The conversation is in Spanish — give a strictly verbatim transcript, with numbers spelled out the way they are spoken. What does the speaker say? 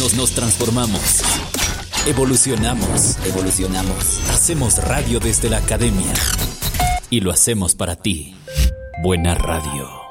Juntos nos transformamos. Evolucionamos. Evolucionamos. Hacemos radio desde la academia. Y lo hacemos para ti. Buena radio.